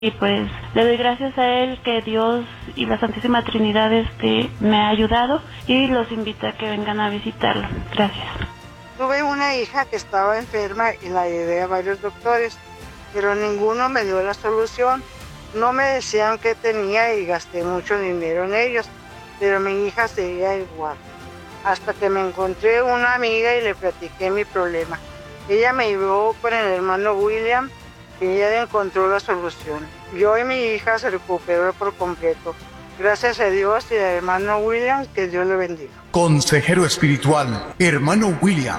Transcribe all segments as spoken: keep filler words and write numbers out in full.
Y pues le doy gracias a él que Dios y la Santísima Trinidad este, me ha ayudado y los invito a que vengan a visitarlo. Gracias. Tuve una hija que estaba enferma y la llevé a varios doctores, pero ninguno me dio la solución. No me decían qué tenía y gasté mucho dinero en ellos, pero mi hija seguía igual. Hasta que me encontré una amiga y le platiqué mi problema. Ella me llevó con el hermano William y ella encontró la solución. Yo y mi hija se recuperó por completo. Gracias a Dios y al hermano William, que Dios le bendiga. Consejero espiritual, hermano William.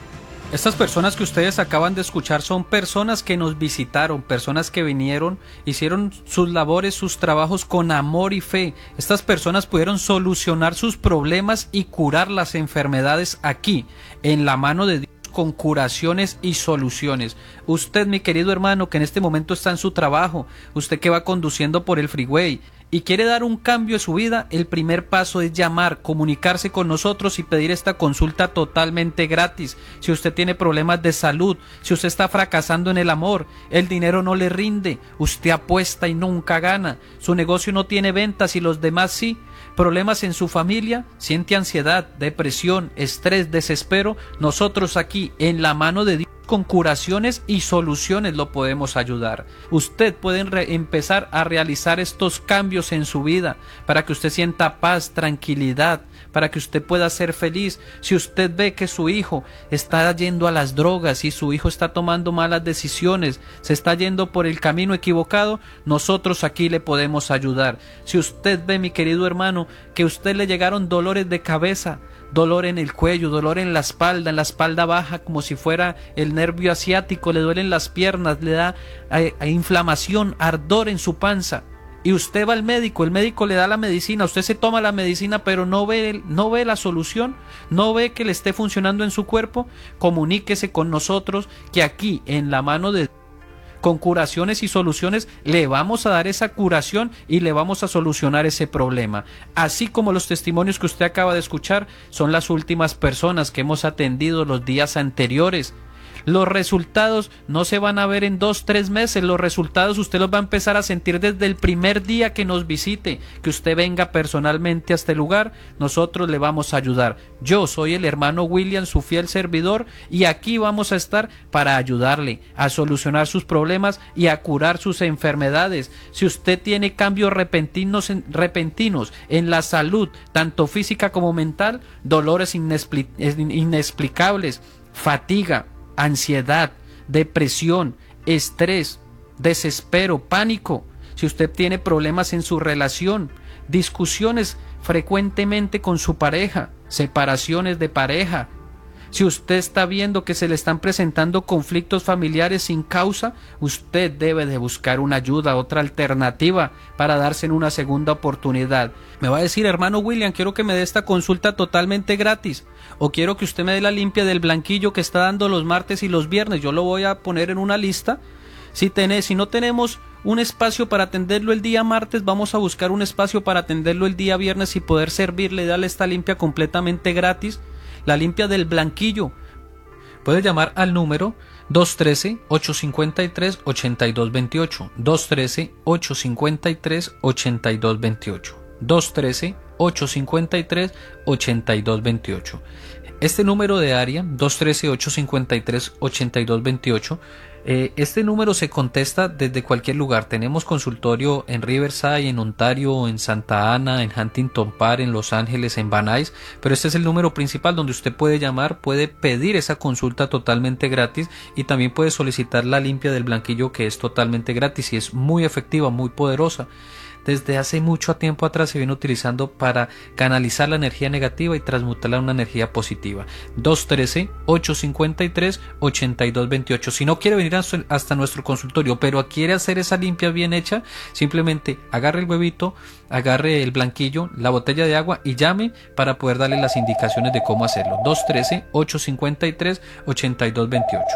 Estas personas que ustedes acaban de escuchar son personas que nos visitaron, personas que vinieron, hicieron sus labores, sus trabajos con amor y fe. Estas personas pudieron solucionar sus problemas y curar las enfermedades aquí, en la mano de Dios, con curaciones y soluciones. Usted, mi querido hermano, que en este momento está en su trabajo, usted que va conduciendo por el freeway y quiere dar un cambio en su vida, el primer paso es llamar, comunicarse con nosotros y pedir esta consulta totalmente gratis. Si usted tiene problemas de salud, si usted está fracasando en el amor, el dinero no le rinde, usted apuesta y nunca gana, su negocio no tiene ventas y los demás sí, problemas en su familia, siente ansiedad, depresión, estrés, desespero, nosotros aquí en la mano de Dios con curaciones y soluciones lo podemos ayudar. Usted puede empezar a realizar estos cambios en su vida para que usted sienta paz, tranquilidad, para que usted pueda ser feliz. Si usted ve que su hijo está yendo a las drogas y su hijo está tomando malas decisiones, se está yendo por el camino equivocado, nosotros aquí le podemos ayudar. Si usted ve, mi querido hermano, que a usted le llegaron dolores de cabeza, dolor en el cuello, dolor en la espalda, en la espalda baja, como si fuera el nervio asiático, le duelen las piernas, le da eh, inflamación, ardor en su panza, y usted va al médico, el médico le da la medicina, usted se toma la medicina, pero no ve, no ve la solución, no ve que le esté funcionando en su cuerpo, comuníquese con nosotros, que aquí, en la mano de con curaciones y soluciones, le vamos a dar esa curación y le vamos a solucionar ese problema. Así como los testimonios que usted acaba de escuchar son las últimas personas que hemos atendido los días anteriores. Los resultados no se van a ver en dos, tres meses. Los resultados usted los va a empezar a sentir desde el primer día que nos visite, que usted venga personalmente a este lugar. Nosotros le vamos a ayudar. Yo soy el hermano William, su fiel servidor, y aquí vamos a estar para ayudarle a solucionar sus problemas y a curar sus enfermedades. Si usted tiene cambios repentinos en, repentinos en la salud, tanto física como mental, dolores inexpli- inexplicables, fatiga, ansiedad, depresión, estrés, desespero, pánico, si usted tiene problemas en su relación, discusiones frecuentemente con su pareja, separaciones de pareja, si usted está viendo que se le están presentando conflictos familiares sin causa, usted debe de buscar una ayuda, otra alternativa para darse en una segunda oportunidad. Me va a decir, hermano William, quiero que me dé esta consulta totalmente gratis, o quiero que usted me dé la limpia del blanquillo que está dando los martes y los viernes. Yo lo voy a poner en una lista. Si, tenés, si no tenemos un espacio para atenderlo el día martes, vamos a buscar un espacio para atenderlo el día viernes y poder servirle y darle esta limpia completamente gratis. La limpia del blanquillo. Puede llamar al número dos uno tres, ocho cinco tres, ocho dos dos ocho, dos uno tres, ocho cinco tres, ocho dos dos ocho, dos uno tres, ocho cinco tres, ocho dos dos ocho. Este número de área, dos uno tres, ocho cinco tres, ocho dos dos ocho, eh, este número se contesta desde cualquier lugar. Tenemos consultorio en Riverside, en Ontario, en Santa Ana, en Huntington Park, en Los Ángeles, en Van Nuys, pero este es el número principal donde usted puede llamar, puede pedir esa consulta totalmente gratis y también puede solicitar la limpia del blanquillo, que es totalmente gratis y es muy efectiva, muy poderosa. Desde hace mucho tiempo atrás se viene utilizando para canalizar la energía negativa y transmutarla en una energía positiva. dos uno tres, ocho cinco tres, ocho dos dos ocho. Si no quiere venir hasta nuestro consultorio, pero quiere hacer esa limpia bien hecha, simplemente agarre el huevito, agarre el blanquillo, la botella de agua y llame para poder darle las indicaciones de cómo hacerlo. dos uno tres, ocho cinco tres, ocho dos dos ocho.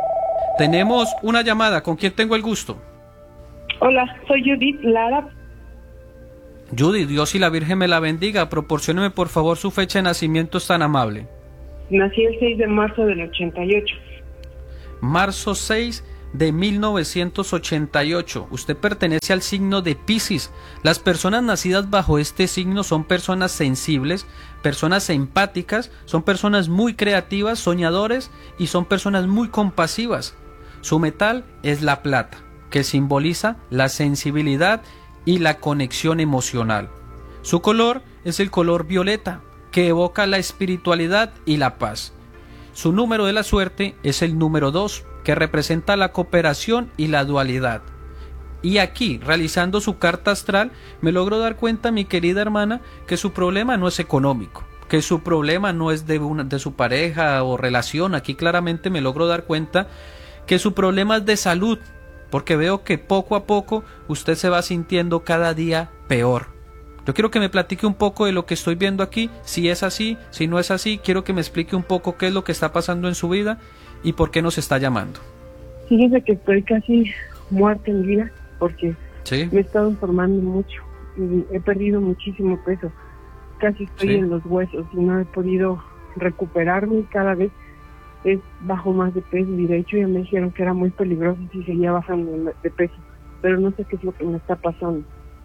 Tenemos una llamada. ¿Con quién tengo el gusto? Hola, soy Judith Lara. Judy, Dios y la Virgen me la bendiga. Proporcióneme por favor su fecha de nacimiento, es tan amable. Nací el seis de marzo del ochenta y ocho. Marzo seis de mil novecientos ochenta y ocho. Usted pertenece al signo de Piscis. Las personas nacidas bajo este signo son personas sensibles, personas empáticas, son personas muy creativas, soñadores y son personas muy compasivas. Su metal es la plata, que simboliza la sensibilidad y la conexión emocional. Su color es el color violeta, que evoca la espiritualidad y la paz. Su número de la suerte es el número dos, que representa la cooperación y la dualidad. Y aquí, realizando su carta astral, me logro dar cuenta, mi querida hermana, que su problema no es económico, que su problema no es de, una, de su pareja o relación. Aquí claramente me logro dar cuenta que su problema es de salud, porque veo que poco a poco usted se va sintiendo cada día peor. Yo quiero que me platique un poco de lo que estoy viendo aquí, si es así, si no es así, quiero que me explique un poco qué es lo que está pasando en su vida y por qué nos está llamando. Fíjese que estoy casi muerta en vida porque ¿Sí? me he estado enfermando mucho y he perdido muchísimo peso. Casi estoy ¿Sí? en los huesos y no he podido recuperarme y cada vez es bajo más de peso y de hecho ya me dijeron que era muy peligroso si seguía bajando de peso, pero no sé qué es lo que me está pasando.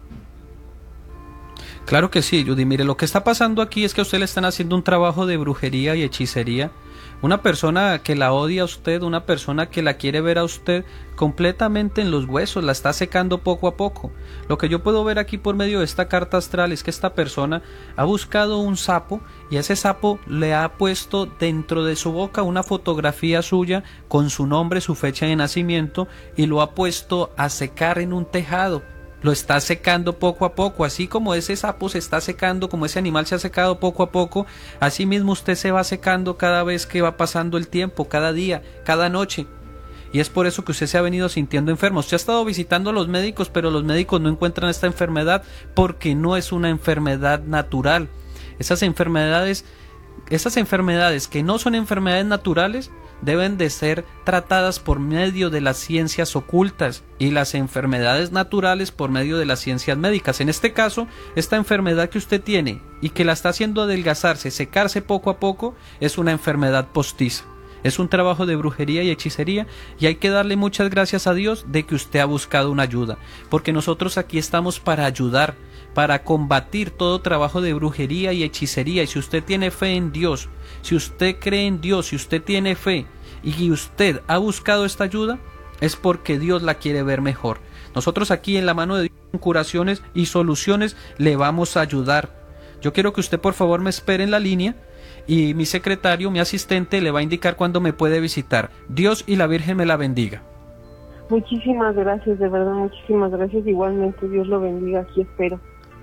Claro que sí, Judy. Mire, lo que está pasando aquí es que a usted le están haciendo un trabajo de brujería y hechicería. Una persona que la odia a usted, una persona que la quiere ver a usted completamente en los huesos, la está secando poco a poco. Lo que yo puedo ver aquí por medio de esta carta astral es que esta persona ha buscado un sapo y ese sapo le ha puesto dentro de su boca una fotografía suya con su nombre, su fecha de nacimiento y lo ha puesto a secar en un tejado. Lo está secando poco a poco, así como ese sapo se está secando, como ese animal se ha secado poco a poco, así mismo usted se va secando cada vez que va pasando el tiempo, cada día, cada noche. Y es por eso que usted se ha venido sintiendo enfermo. Usted ha estado visitando a los médicos, pero los médicos no encuentran esta enfermedad porque no es una enfermedad natural. Esas enfermedades, esas enfermedades que no son enfermedades naturales, deben de ser tratadas por medio de las ciencias ocultas y las enfermedades naturales por medio de las ciencias médicas. En este caso, esta enfermedad que usted tiene y que la está haciendo adelgazarse, secarse poco a poco, es una enfermedad postiza. Es un trabajo de brujería y hechicería y hay que darle muchas gracias a Dios de que usted ha buscado una ayuda, porque nosotros aquí estamos para ayudar, para combatir todo trabajo de brujería y hechicería. Y si usted tiene fe en Dios, si usted cree en Dios, si usted tiene fe y usted ha buscado esta ayuda, es porque Dios la quiere ver mejor. Nosotros aquí en la mano de Dios, con curaciones y soluciones, le vamos a ayudar. Yo quiero que usted por favor me espere en la línea y mi secretario, mi asistente, le va a indicar cuándo me puede visitar. Dios y la Virgen me la bendiga. Muchísimas gracias, de verdad, muchísimas gracias. Igualmente, Dios lo bendiga, aquí espero.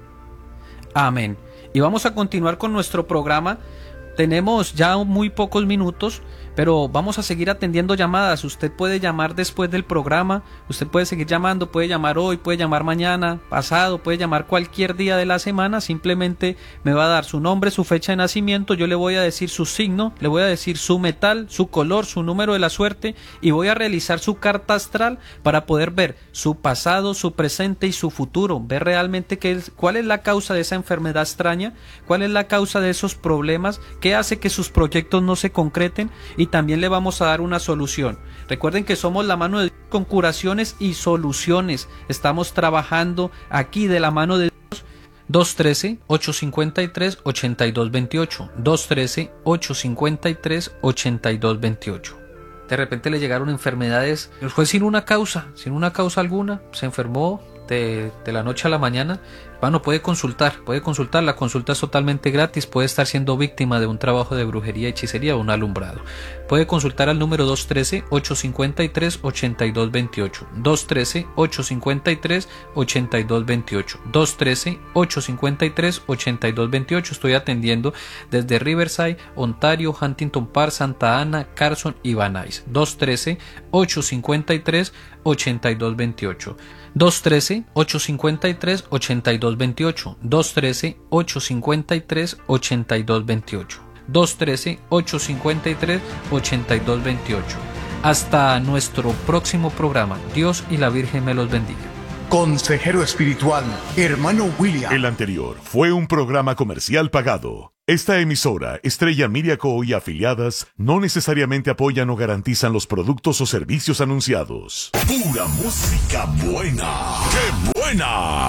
Amén. Y vamos a continuar con nuestro programa. Tenemos ya muy pocos minutos, pero vamos a seguir atendiendo llamadas. Usted puede llamar después del programa, usted puede seguir llamando, puede llamar hoy, puede llamar mañana, pasado, puede llamar cualquier día de la semana. Simplemente me va a dar su nombre, su fecha de nacimiento, yo le voy a decir su signo, le voy a decir su metal, su color, su número de la suerte y voy a realizar su carta astral para poder ver su pasado, su presente y su futuro, ver realmente qué es, cuál es la causa de esa enfermedad extraña, cuál es la causa de esos problemas, qué hace que sus proyectos no se concreten, y también le vamos a dar una solución. Recuerden que somos la mano de Dios con curaciones y soluciones. Estamos trabajando aquí de la mano de Dios. dos uno tres, ocho cinco tres, ocho dos dos ocho, dos uno tres, ocho cinco tres, ocho dos dos ocho. De repente le llegaron enfermedades, fue sin una causa, sin una causa alguna, se enfermó de, de la noche a la mañana. Bueno, puede consultar, puede consultar, la consulta es totalmente gratis, puede estar siendo víctima de un trabajo de brujería, hechicería o un alumbrado. Puede consultar al número dos uno tres, ocho cinco tres, ocho dos dos ocho, dos uno tres, ocho cinco tres, ocho dos dos ocho, dos uno tres, ocho cinco tres, ocho dos dos ocho. Estoy atendiendo desde Riverside, Ontario, Huntington Park, Santa Ana, Carson y Van Nuys. dos uno tres, ocho cinco tres, ocho dos dos ocho, dos uno tres, ocho cinco tres, ocho dos dos ocho, dos uno tres, ocho cinco tres, ocho dos dos ocho, dos uno tres, ocho cinco tres, ocho dos dos ocho. Hasta nuestro próximo programa. Dios y la Virgen me los bendiga. Consejero espiritual, hermano William. El anterior fue un programa comercial pagado. Esta emisora, Estrella Media Co. y afiliadas, no necesariamente apoyan o garantizan los productos o servicios anunciados. Pura música buena. ¡Qué buena!